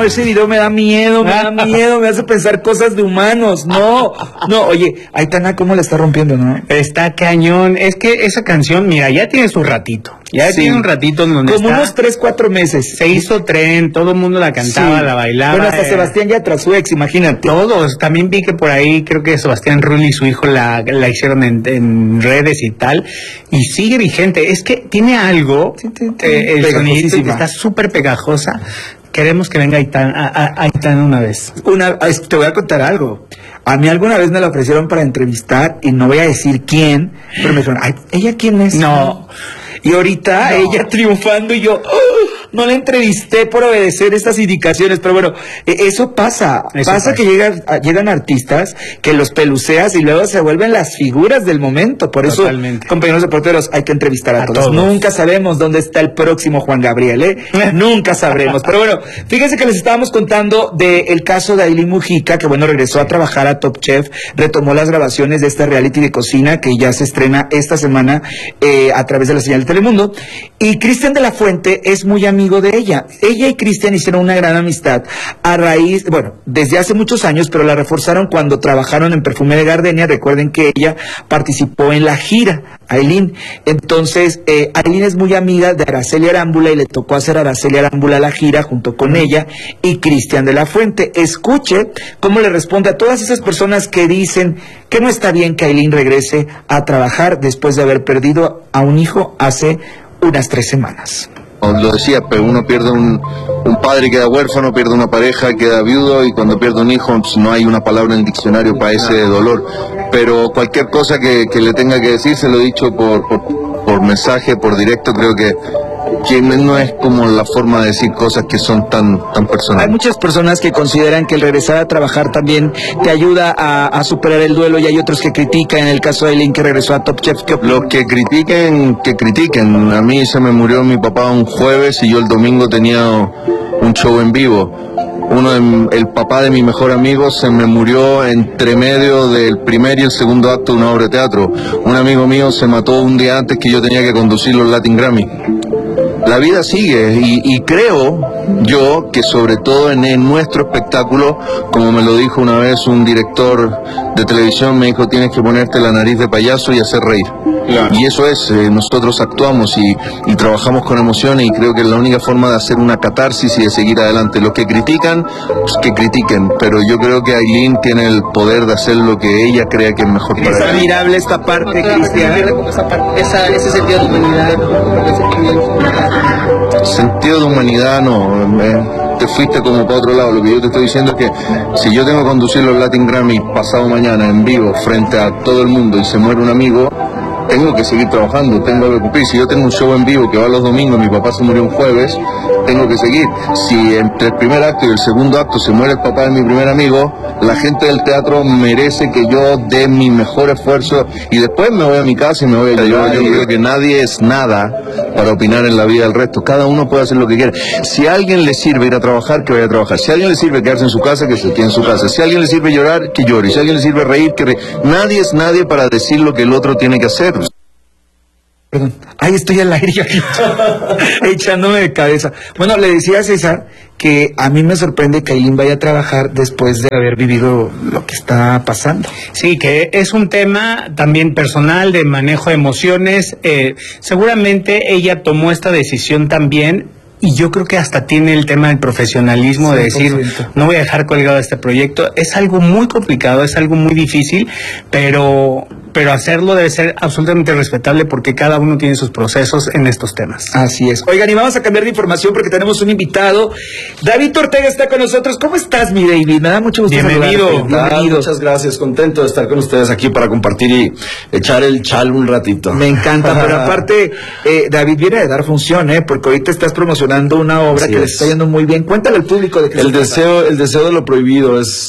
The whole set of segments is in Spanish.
no, ese video me da miedo, me hace pensar cosas de humanos. No, oye, Aitana, ¿cómo le está rompiendo, no? Está cañón. Es que esa canción, mira, ya tiene su ratito. Tiene un ratito en donde como unos 3-4 meses. Se hizo tren, todo el mundo la cantaba, la bailaba. Bueno, hasta Sebastián Yatra, su ex, imagínate. Todos. También vi que por ahí, creo que Sebastián Rulli y su hijo la hicieron en redes y tal. Y sigue vigente. Es que tiene algo, el sonido está súper pegajosa. Queremos que venga Aitana una vez. Te voy a contar algo. A mí alguna vez me la ofrecieron para entrevistar y no voy a decir quién, pero me dijeron, ¿ella quién es? No. Y ahorita ella triunfando y yo no la entrevisté por obedecer estas indicaciones, pero bueno, eso pasa. Pasa que llegan artistas que los peluceas y luego se vuelven las figuras del momento. Por eso, compañeros reporteros, hay que entrevistar a todos. Nunca sabemos dónde está el próximo Juan Gabriel, Nunca sabremos. Pero bueno, fíjense que les estábamos contando del caso de Ailín Mujica, que bueno, regresó a trabajar a Top Chef, retomó las grabaciones de este reality de cocina que ya se estrena esta semana a través de la señal de Telemundo, y Cristian de la Fuente es muy amigo de ella. Ella y Cristian hicieron una gran amistad a raíz, bueno, desde hace muchos años, pero la reforzaron cuando trabajaron en Perfume de Gardenia. Recuerden que ella participó en la gira, Ailín. Entonces, Ailín es muy amiga de Araceli Arámbula y le tocó hacer a Araceli Arámbula la gira junto con ella y Cristian de la Fuente. Escuche cómo le responde a todas esas personas que dicen que no está bien que Ailín regrese a trabajar después de haber perdido a un hijo hace unas 3 semanas. Lo decía, pero uno pierde un padre, queda huérfano, pierde una pareja, queda viudo, y cuando pierde un hijo pues no hay una palabra en el diccionario para ese dolor. Pero cualquier cosa que le tenga que decir, se lo he dicho por mensaje, por directo. Creo que no es como la forma de decir cosas que son tan personales. Hay muchas personas que consideran que el regresar a trabajar también te ayuda a superar el duelo, y hay otros que critican. En el caso de Ailín, que regresó a Top Chef, los que critiquen, que critiquen. A mí se me murió mi papá un jueves y yo el domingo tenía un show en vivo. El papá de mi mejor amigo se me murió entre medio del primer y el segundo acto de una obra de teatro. Un amigo mío se mató un día antes que yo tenía que conducir los Latin Grammy. La vida sigue, y creo yo que sobre todo en nuestro espectáculo, como me lo dijo una vez un director de televisión, me dijo: tienes que ponerte la nariz de payaso y hacer reír. Claro. Y eso es, nosotros actuamos y trabajamos con emociones, y creo que es la única forma de hacer una catarsis y de seguir adelante. Los que critican, pues que critiquen, pero yo creo que Ailín tiene el poder de hacer lo que ella crea que es mejor para ella. Es admirable esta parte, Cristian. Ese sentido de humanidad. Sentido de humanidad no, te fuiste como para otro lado. Lo que yo te estoy diciendo es que si yo tengo que conducir los Latin Grammy pasado mañana en vivo frente a todo el mundo y se muere un amigo, tengo que seguir trabajando, tengo que cumplir. Si yo tengo un show en vivo que va los domingos, mi papá se murió un jueves, tengo que seguir. Si entre el primer acto y el segundo acto se muere el papá de mi primer amigo, la gente del teatro merece que yo dé mi mejor esfuerzo, y después me voy a mi casa y me voy a llorar. Yo creo que nadie es nada para opinar en la vida del resto. Cada uno puede hacer lo que quiera. Si a alguien le sirve ir a trabajar, que vaya a trabajar. Si a alguien le sirve quedarse en su casa, que se quede en su casa. Si a alguien le sirve llorar, que llore. Si a alguien le sirve reír, que reír. Nadie es nadie para decir lo que el otro tiene que hacer. Perdón, ahí estoy al aire echándome de cabeza. Bueno, le decía a César que a mí me sorprende que Ailín vaya a trabajar después de haber vivido lo que está pasando. Sí, que es un tema también personal, de manejo de emociones. Seguramente ella tomó esta decisión también, y yo creo que hasta tiene el tema del profesionalismo, 100%. De decir, no voy a dejar colgado este proyecto. Es algo muy complicado, es algo muy difícil, pero hacerlo debe ser absolutamente respetable, porque cada uno tiene sus procesos en estos temas. Así es. Oigan, y vamos a cambiar de información porque tenemos un invitado. David Ortega está con nosotros. ¿Cómo estás, mi David? Me da mucho gusto Bienvenido. Bienvenido. Muchas gracias, contento de estar con ustedes aquí para compartir y echar el chal un ratito. Me encanta, pero aparte, David viene de dar función, porque ahorita estás promocionando una obra que le está yendo muy bien. Cuéntale al público de qué El deseo de lo prohibido es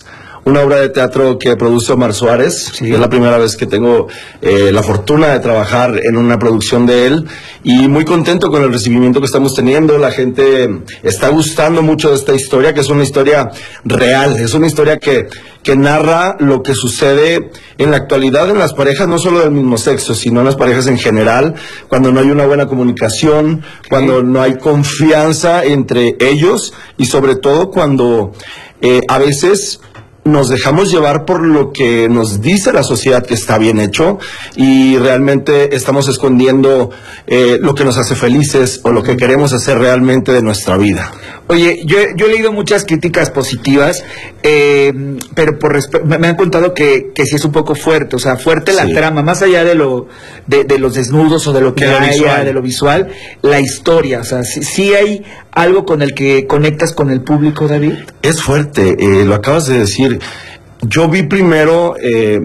una obra de teatro que produce Omar Suárez. Sí. Es la primera vez que tengo la fortuna de trabajar en una producción de él y muy contento con el recibimiento que estamos teniendo. La gente está gustando mucho de esta historia, que es una historia real, es una historia que narra lo que sucede en la actualidad en las parejas, no solo del mismo sexo, sino en las parejas en general, cuando no hay una buena comunicación, cuando no hay confianza entre ellos y sobre todo cuando a veces nos dejamos llevar por lo que nos dice la sociedad que está bien hecho y realmente estamos escondiendo lo que nos hace felices o lo que queremos hacer realmente de nuestra vida. Oye, yo he leído muchas críticas positivas, pero me han contado que sí es un poco fuerte, o sea, fuerte la trama, más allá de los desnudos o de lo que haya, de lo visual, la historia, o sea, sí hay algo con el que conectas con el público, David. Es fuerte, lo acabas de decir. Yo vi primero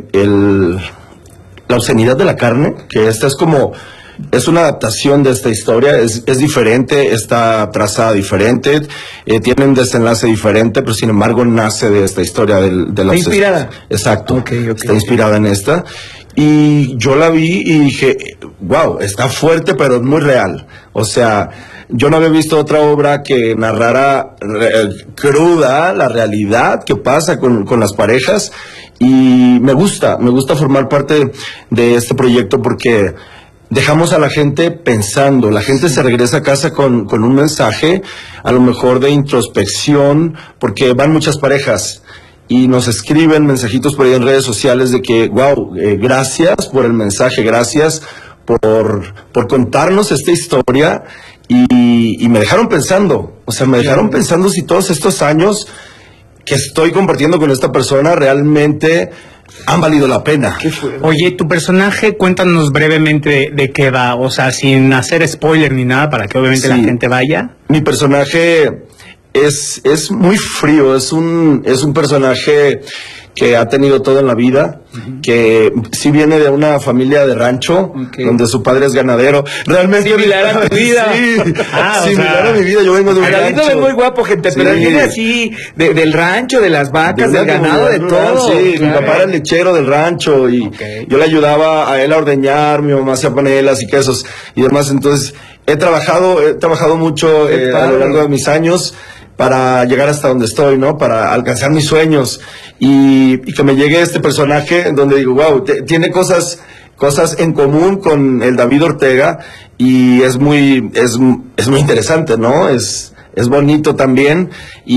la obscenidad de la carne, que esta es una adaptación de esta historia, es diferente, está trazada diferente, tiene un desenlace diferente, pero sin embargo nace de esta historia de la ¿Está inspirada? Exacto, Okay. Está inspirada en esta. Y yo la vi y dije, wow, está fuerte, pero es muy real. O sea, yo no había visto otra obra que narrara cruda la realidad que pasa con las parejas y me gusta formar parte de este proyecto porque dejamos a la gente pensando, la gente se regresa a casa con un mensaje, a lo mejor de introspección, porque van muchas parejas y nos escriben mensajitos por ahí en redes sociales de que, wow, gracias por el mensaje, gracias por contarnos esta historia y me dejaron pensando, o sea, me dejaron pensando si todos estos años que estoy compartiendo con esta persona realmente han valido la pena. Oye, tu personaje, cuéntanos brevemente de qué va, o sea, sin hacer spoiler ni nada, para que obviamente la gente vaya. Mi personaje es muy frío, es un personaje que ha tenido todo en la vida, que sí viene de una familia de rancho, donde su padre es ganadero. Realmente similar a tu vida. Sí, similar a mi vida, yo vengo de un rancho. David no es muy guapo, gente, pero él viene así, del rancho, de las vacas, del ganado, de todo. Sí, mi papá era el lechero del rancho y yo le ayudaba a él a ordeñar, mi mamá hacía panelas y quesos y demás. Entonces, he trabajado mucho a lo largo de mis años para llegar hasta donde estoy, ¿no? Para alcanzar mis sueños y que me llegue este personaje donde digo, wow, tiene cosas en común con el David Ortega y es muy interesante, ¿no? Es bonito también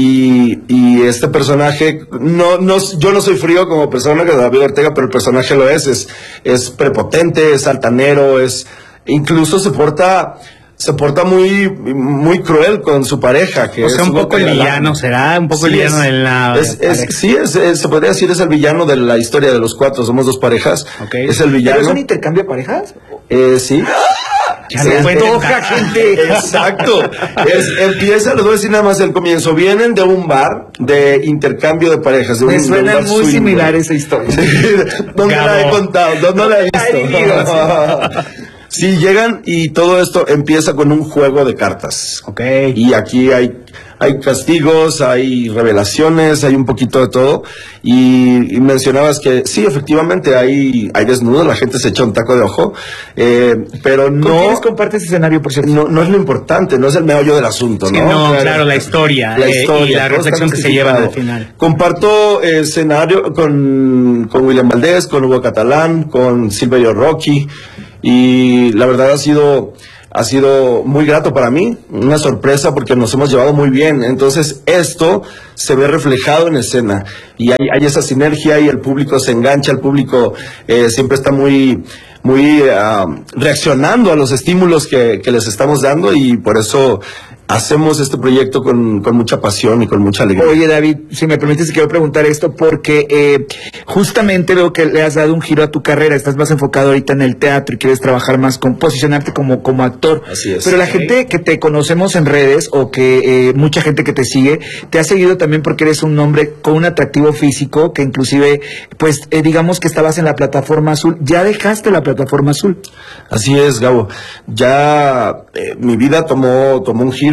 y este personaje yo no soy frío como persona que David Ortega, pero el personaje lo es prepotente, es altanero, incluso se porta muy, muy cruel con su pareja. Que o sea, un poco el villano, ¿será? Un poco el villano de la... se podría decir, es el villano de la historia de los cuatro, somos dos parejas. Es el villano. ¿Pero es un intercambio de parejas? Sí. Se antoja, gente. Exacto. Les voy a decir nada más el comienzo. Vienen de un bar de intercambio de parejas. Me suena muy similar esa historia. ¿Dónde la he contado? ¿Dónde la he visto? Sí, llegan y todo esto empieza con un juego de cartas. Y aquí hay castigos, hay revelaciones, hay un poquito de todo. Y mencionabas que sí, efectivamente hay desnudos, la gente se echa un taco de ojo, pero no... ¿Con quiénes compartes escenario, por cierto? No es lo importante, no es el meollo del asunto, sí, ¿no? Claro, la historia y la reflexión que se lleva al final. Comparto escenario con William Valdés, con Hugo Catalán, con Silverio Rocky, y la verdad ha sido muy grato para mí, una sorpresa porque nos hemos llevado muy bien. Entonces esto se ve reflejado en escena y hay esa sinergia y el público se engancha, el público siempre está muy reaccionando a los estímulos que les estamos dando y por eso hacemos este proyecto con mucha pasión y con mucha alegría. Oye, David, si me permites, quiero preguntar esto porque justamente veo que le has dado un giro a tu carrera, estás más enfocado ahorita en el teatro y quieres trabajar más posicionarte como actor. Así es. Pero la gente que te conocemos en redes o que mucha gente que te sigue, te ha seguido también porque eres un hombre con un atractivo físico que inclusive, pues digamos que estabas en la plataforma azul, ya dejaste la plataforma azul. Así es, Gabo. Ya mi vida tomó un giro.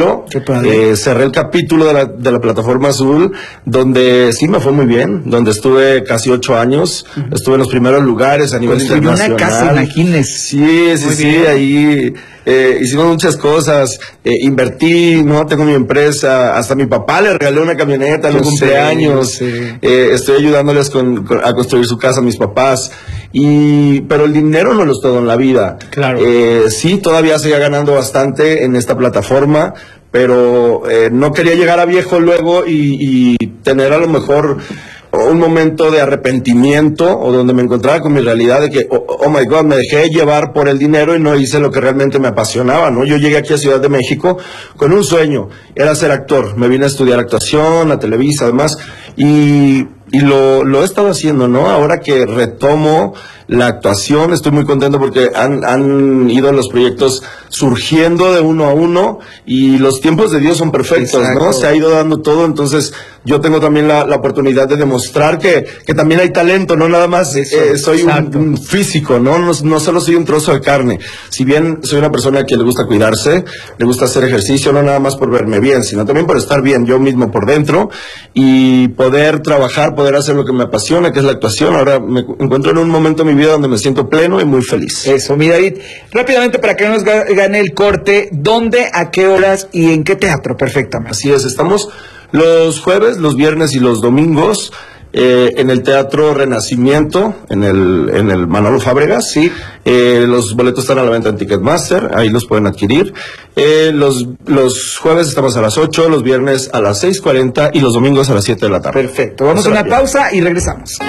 enero cerré el capítulo de la plataforma azul, donde sí me fue muy bien, donde estuve casi 8 años, estuve en los primeros lugares a nivel internacional. Una casa, imagínese. Sí, ahí hicimos muchas cosas, invertí, ¿no? Tengo mi empresa, hasta mi papá le regalé una camioneta en un cumpleaños, estoy ayudándoles a construir su casa a mis papás, pero el dinero no lo es todo en la vida. Claro. Sí, todavía seguía ganando bastante en esta plataforma, pero no quería llegar a viejo luego y tener a lo mejor un momento de arrepentimiento, o donde me encontraba con mi realidad de que, oh my God, me dejé llevar por el dinero y no hice lo que realmente me apasionaba, ¿no? Yo llegué aquí a Ciudad de México con un sueño, era ser actor. Me vine a estudiar actuación, a Televisa, además, y lo he estado haciendo, ¿no? Ahora que retomo la actuación, estoy muy contento porque han ido los proyectos surgiendo de uno a uno, y los tiempos de Dios son perfectos. Exacto. ¿No? Se ha ido dando todo, entonces yo tengo también la oportunidad de demostrar que también hay talento, no nada más soy un físico, ¿no? No solo soy un trozo de carne. Si bien soy una persona que le gusta cuidarse, le gusta hacer ejercicio, no nada más por verme bien, sino también por estar bien yo mismo por dentro y poder trabajar, poder hacer lo que me apasiona, que es la actuación. Ahora me encuentro en un momento de mi vida donde me siento pleno y muy feliz. Eso, mi David. Rápidamente, para que no nos gane el corte, ¿dónde, a qué horas y en qué teatro? Perfectamente. Así es, estamos los jueves, los viernes y los domingos en el Teatro Renacimiento, en el Manolo Fábregas. Sí. Los boletos están a la venta en Ticketmaster, ahí los pueden adquirir. Los jueves estamos a las 8, los viernes a las 6:40 y los domingos a las 7 de la tarde. Perfecto, vamos a una pausa y regresamos.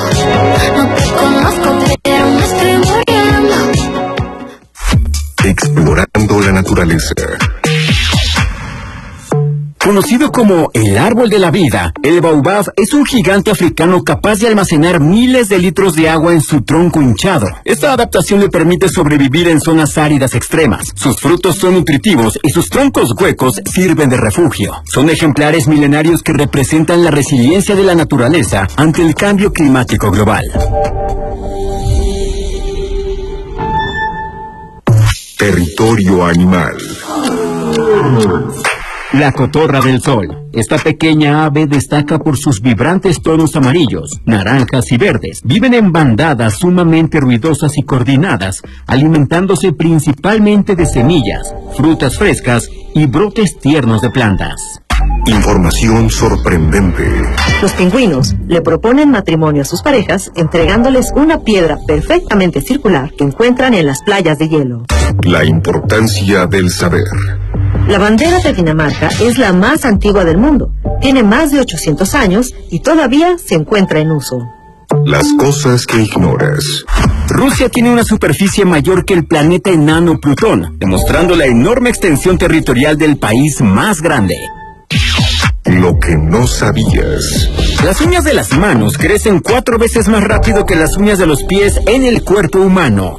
Explorando la naturaleza. Conocido como el árbol de la vida, el baobab es un gigante africano capaz de almacenar miles de litros de agua en su tronco hinchado. Esta adaptación le permite sobrevivir en zonas áridas extremas. Sus frutos son nutritivos y sus troncos huecos sirven de refugio. Son ejemplares milenarios que representan la resiliencia de la naturaleza ante el cambio climático global. Territorio animal. La cotorra del sol. Esta pequeña ave destaca por sus vibrantes tonos amarillos, naranjas y verdes. Viven en bandadas sumamente ruidosas y coordinadas, alimentándose principalmente de semillas, frutas frescas y brotes tiernos de plantas. Información sorprendente. Los pingüinos le proponen matrimonio a sus parejas entregándoles una piedra perfectamente circular que encuentran en las playas de hielo. La importancia del saber. La bandera de Dinamarca es la más antigua del mundo. Tiene más de 800 años y todavía se encuentra en uso. Las cosas que ignoras. Rusia tiene una superficie mayor que el planeta enano Plutón, demostrando la enorme extensión territorial del país más grande. Lo que no sabías. Las uñas de las manos crecen 4 veces más rápido que las uñas de los pies en el cuerpo humano.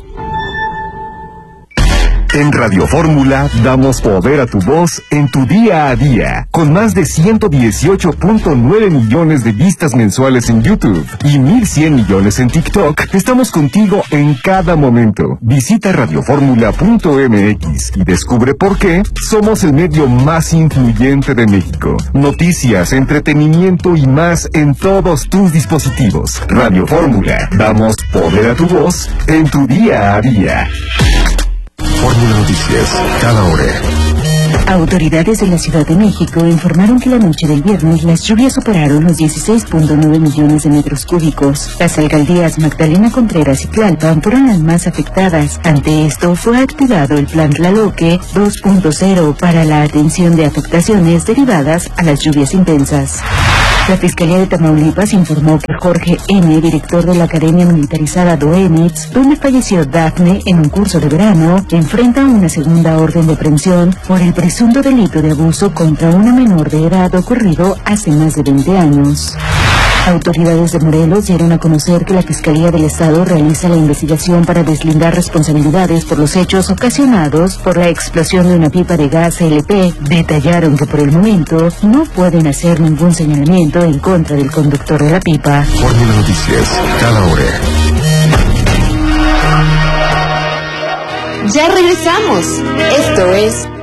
En Radio Fórmula damos poder a tu voz en tu día a día. Con más de 118.9 millones de vistas mensuales en YouTube y 1.100 millones en TikTok, estamos contigo en cada momento. Visita radioformula.mx y descubre por qué somos el medio más influyente de México. Noticias, entretenimiento y más en todos tus dispositivos. Radio Fórmula, damos poder a tu voz en tu día a día. Fórmula Noticias, cada hora. Autoridades de la Ciudad de México informaron que la noche del viernes las lluvias superaron los 16.9 millones de metros cúbicos. Las alcaldías Magdalena Contreras y Tlalpan fueron las más afectadas. Ante esto, fue activado el Plan Tlaloque 2.0 para la atención de afectaciones derivadas a las lluvias intensas. La Fiscalía de Tamaulipas informó que Jorge N., director de la Academia Militarizada Doenitz, donde falleció Dafne en un curso de verano, enfrenta una segunda orden de aprehensión por el presunto delito de abuso contra una menor de edad ocurrido hace más de 20 años. Autoridades de Morelos dieron a conocer que la Fiscalía del Estado realiza la investigación para deslindar responsabilidades por los hechos ocasionados por la explosión de una pipa de gas LP. Detallaron que por el momento no pueden hacer ningún señalamiento en contra del conductor de la pipa. Fórmula Noticias, cada hora. Ya regresamos. Esto es